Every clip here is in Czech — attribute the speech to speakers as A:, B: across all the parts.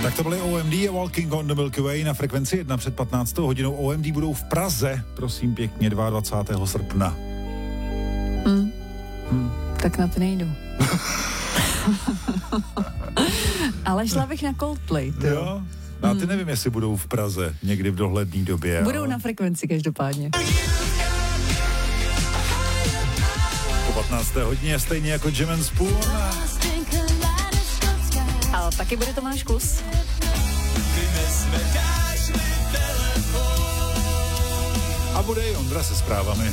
A: Tak to byly OMD a Walking on the Milky Way na frekvenci 1 před 15. hodinou. OMD budou v Praze, prosím pěkně, 22. srpna.
B: Tak na to nejdu. Ale šla bych na Coldplay.
A: Jo? No a ty nevím, jestli budou v Praze někdy v dohledné době.
B: Budou na frekvenci každopádně.
A: Po 15. hodině stejně jako Jam and Spoon.
B: Ale taky bude Tomáš Klus.
A: A bude i Ondra se zprávami.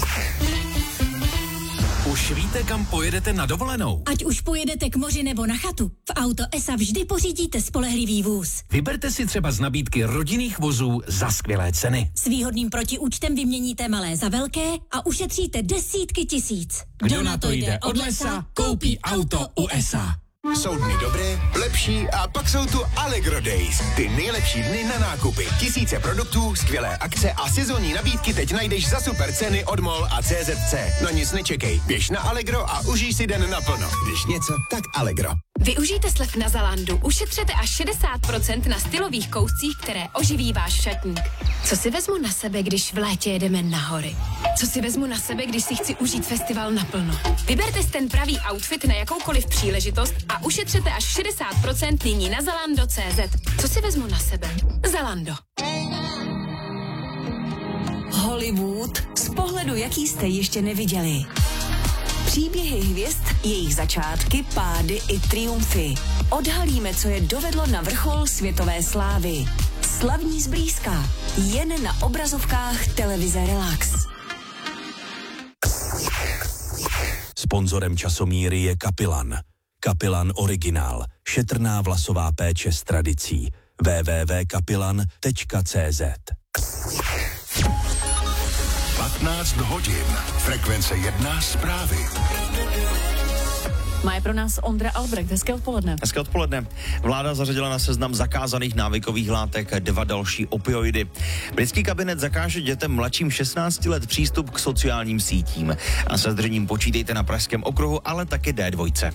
C: Už víte, kam pojedete na dovolenou?
D: Ať už pojedete k moři nebo na chatu, v Auto ESA vždy pořídíte spolehlivý vůz.
C: Vyberte si třeba z nabídky rodinných vozů za skvělé ceny.
D: S výhodným protiúčtem vyměníte malé za velké a ušetříte desítky tisíc.
C: Kdo na to jde od lesa, koupí auto u ESA.
E: Jsou dny dobré, lepší a pak jsou tu Allegro Days. Ty nejlepší dny na nákupy. Tisíce produktů, skvělé akce a sezónní nabídky teď najdeš za super ceny od MOL a CZC. Na nic nečekej, běž na Allegro a užij si den naplno. Když něco, tak Allegro.
F: Využijte slev na Zalandu. Ušetřete až 60% na stylových kouscích, které oživí váš šatník. Co si vezmu na sebe, když v létě jedeme na hory? Co si vezmu na sebe, když si chci užít festival naplno? Vyberte si ten pravý outfit na jakoukoliv příležitost a ušetřete až 60% nyní na Zalando.cz. Co si vezmu na sebe? Zalando.
G: Hollywood z pohledu, jaký jste ještě neviděli. Příběhy hvězd, jejich začátky, pády i triumfy. Odhalíme, co je dovedlo na vrchol světové slávy. Slavní zblízka. Jen na obrazovkách televize Relax.
H: Sponzorem časomíry je Kapilan. Kapilan Originál. Šetrná vlasová péče s tradicí. www.kapilan.cz
E: 15 hodin. Frekvence 1 zprávy.
B: Má je pro nás Ondra Albrecht. Hezké odpoledne.
I: Hezké odpoledne. Vláda zařadila na seznam zakázaných návykových látek 2 další opioidy. Britský kabinet zakáže dětem mladším 16 let přístup k sociálním sítím. A se zdržením počítejte na Pražském okruhu, ale taky D2.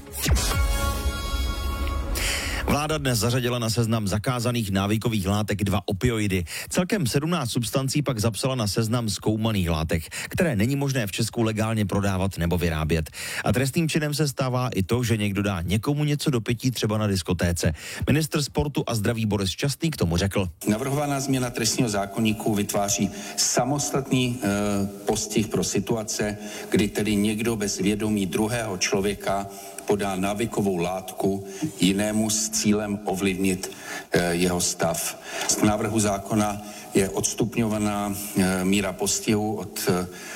I: Vláda dnes zařadila na seznam zakázaných návykových látek 2 opioidy. Celkem 17 substancí pak zapsala na seznam zkoumaných látek, které není možné v Česku legálně prodávat nebo vyrábět. A trestným činem se stává i to, že někdo dá někomu něco do pití třeba na diskotéce. Ministr sportu a zdraví Boris Častný k tomu řekl.
J: Navrhovaná změna trestního zákoníku vytváří samostatný postih pro situace, kdy tedy někdo bez vědomí druhého člověka podá návykovou látku jinému s cílem ovlivnit jeho stav. Z návrhu zákona je odstupňovaná míra postihu od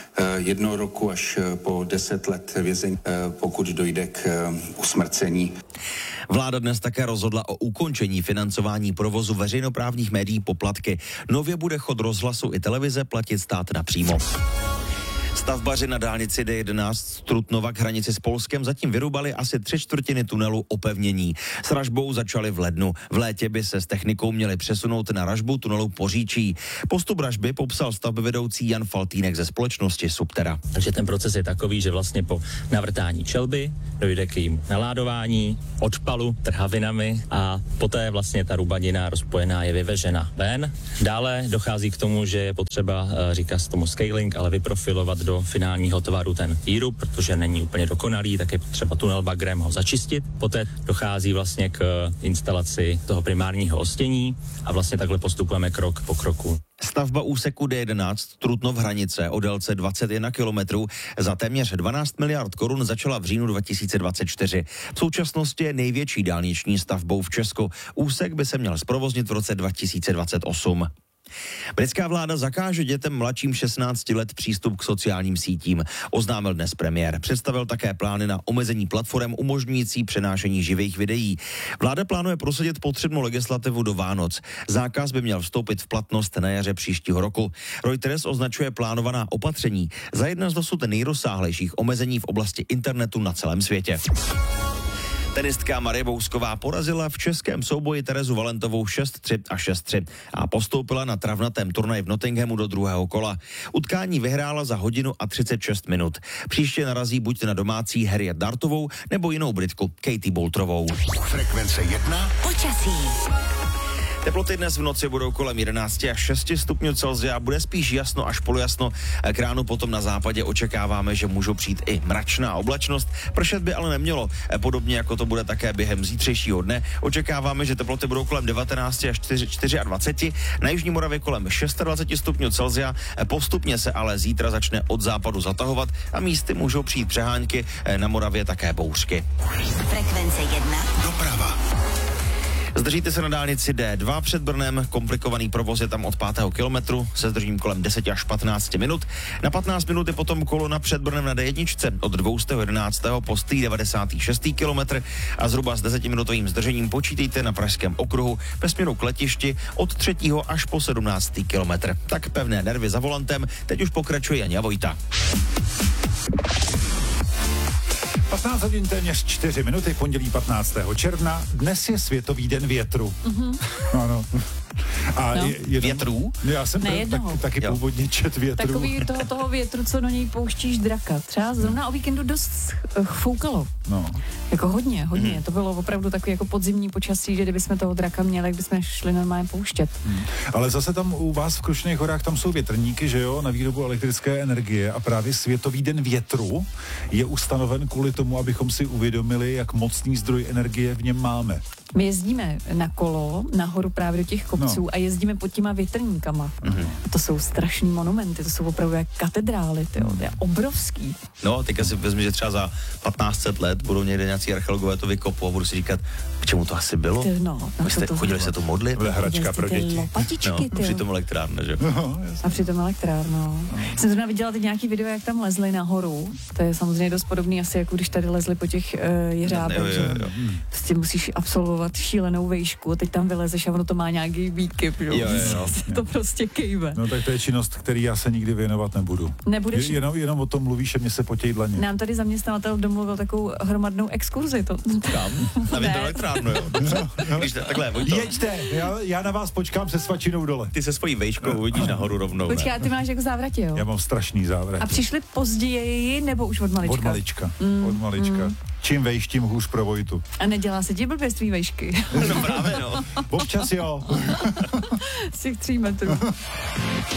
J: 1 roku až po 10 let vězení, pokud dojde k usmrcení.
I: Vláda dnes také rozhodla o ukončení financování provozu veřejnoprávních médií poplatky. Nově bude chod rozhlasu i televize platit stát napřímo. Stavbaři na dálnici D11 Trutnova k hranici s Polskem zatím vyrubali asi 3/4 tunelu opevnění. S ražbou začali v lednu. V létě by se s technikou měli přesunout na ražbu tunelu Poříčí. Postup ražby popsal stavbyvedoucí Jan Faltýnek ze společnosti Subtera.
K: Takže ten proces je takový, že vlastně po navrtání čelby dojde k jejím naládování, odpalu trhavinami a poté vlastně ta rubanina rozpojená je vyvežena ven. Dále dochází k tomu, že je potřeba, říká se tomu scaling, ale vyprofilovat do finálního tvaru ten výrub, protože není úplně dokonalý, tak je potřeba tunel bagrem ho začistit. Poté dochází vlastně k instalaci toho primárního ostění a vlastně takhle postupujeme krok po kroku.
I: Stavba úseku D11 Trutnov hranice o délce 21 kilometrů za téměř 12 miliard korun začala v říjnu 2024. V současnosti je největší dálniční stavbou v Česku. Úsek by se měl zprovoznit v roce 2028. Britská vláda zakáže dětem mladším 16 let přístup k sociálním sítím, oznámil dnes premiér. Představil také plány na omezení platform umožňující přenášení živých videí. Vláda plánuje prosadit potřebnou legislativu do Vánoc. Zákaz by měl vstoupit v platnost na jaře příštího roku. Reuters označuje plánovaná opatření za jedna z dosud nejrozsáhlejších omezení v oblasti internetu na celém světě. Tenistka Marie Bousková porazila v českém souboji Terezu Valentovou 6-3 a 6-3 a postoupila na travnatém turnaji v Nottinghamu do druhého kola. Utkání vyhrála za hodinu a 36 minut. Příště narazí buď na domácí Harriet Dartovou nebo jinou Britku Katie Boulterovou.
E: Frekvence 1.
G: Počasí.
I: Teploty dnes v noci budou kolem 11 až 6 stupňů Celsia, bude spíš jasno až polojasno. K ránu potom na západě očekáváme, že můžou přijít i mračná oblačnost. Pršet by ale nemělo, podobně jako to bude také během zítřejšího dne. Očekáváme, že teploty budou kolem 19 až 24, na jižní Moravě kolem 26 stupňů Celsia. Postupně se ale zítra začne od západu zatahovat a místy můžou přijít přehánky, na Moravě také bouřky.
G: Frekvence 1.
E: Doprava.
I: Zdržíte se na dálnici D2 před Brnem, komplikovaný provoz je tam od 5. kilometru se zdržím kolem 10 až 15 minut. Na 15 minut je potom kolona před Brnem na D1 od 211. po 96. kilometr a zhruba s 10-minutovým zdržením počítejte na Pražském okruhu ve směru k letišti od 3. až po 17. kilometr. Tak pevné nervy za volantem, teď už pokračuje Janě Vojta.
A: 15 hodin téměř 4 minuty, pondělí 15. června. Dnes je Světový den větru. Ano. A
B: No.
I: Větrů?
A: Já jsem taky původně čet větrů.
B: Takový toho větru, co do něj pouštíš draka. Třeba zrovna o víkendu dost foukalo.
A: No.
B: Jako hodně. To bylo opravdu takový jako podzimní počasí, že kdybychom toho draka měli, jak bychom šli normálně pouštět.
A: Ale zase tam u vás v Krušných horách tam jsou větrníky, že jo, na výrobu elektrické energie a právě Světový den větru je ustanoven kvůli tomu, abychom si uvědomili, jak mocný zdroj energie v něm máme.
B: My jezdíme na kolo nahoru právě do těch kopců a jezdíme pod těma větrníkama. A to jsou strašný monumenty, to jsou opravdu jak katedrály, to je obrovský.
I: No, teďka si vezmi, že třeba za 1500 let budou někde nějací archeologové to vykopou a budu si říkat, k čemu to asi bylo? Chodili se tu modlit?
A: Hračka pro děti.
B: Lopatičky,
I: přitom elektrárna, že?
B: A přitom elektrárna. Jsem zrovna viděla teď nějaký video, jak tam lezli nahoru. To je samozřejmě dost podobný asi, jako když tady lezli po těch jeřábech, že? Prostě musíš absolvovat šílenou vejšku, teď tam vylezeš a ono to má nějaký výkyp, jo. To prostě kejve.
A: No tak to je činnost, který já se nikdy věnovat nebudu.
B: Nebudeš?
A: Jenom o tom mluvíš, že mě se potějí dlaně.
B: Nám tady zaměstnavatel domluvil takovou hromadnou exkurzi.
I: Kam? Na větroelektrárnu, jo? Takhle, Vojto.
A: Jeďte, já na vás počkám se svačinou dole.
I: Ty se svojí vejškou uvidíš nahoru rovnou.
B: Počkej, a ty máš jako závratě, jo?
A: Já mám strašný závrat.
B: A přišli později, nebo už od malička?
A: Od malička. Čím vejš, tím hůř pro Vojtu.
B: A nedělá se ti blbě z tvý vejšky?
I: No právě, no.
A: Občas jo.
B: Z těch 3 metrů.